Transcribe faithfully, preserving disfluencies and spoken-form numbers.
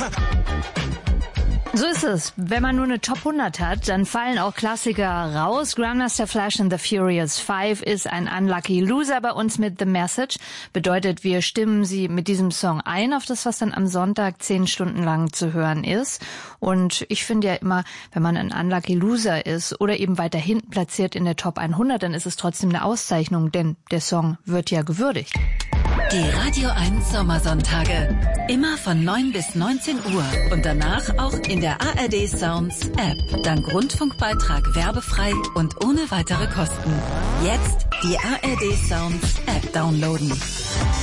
So ist es. Wenn man nur eine Top hundert hat, dann fallen auch Klassiker raus. Grandmaster Flash and the Furious Five ist ein Unlucky Loser bei uns mit The Message. Bedeutet, wir stimmen sie mit diesem Song ein auf das, was dann am Sonntag zehn Stunden lang zu hören ist. Und ich finde ja immer, wenn man ein Unlucky Loser ist oder eben weiter hinten platziert in der Top hundert, dann ist es trotzdem eine Auszeichnung, denn der Song wird ja gewürdigt. Die Radio eins Sommersonntage. Immer von neun bis neunzehn Uhr und danach auch in der A R D Sounds App. Dank Rundfunkbeitrag werbefrei und ohne weitere Kosten. Jetzt die A R D Sounds App downloaden.